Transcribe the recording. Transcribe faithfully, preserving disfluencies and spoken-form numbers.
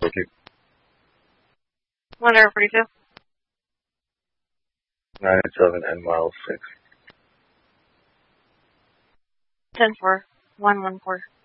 Thank you. one hundred forty-two. nine seven N mile six. ten four. one one four.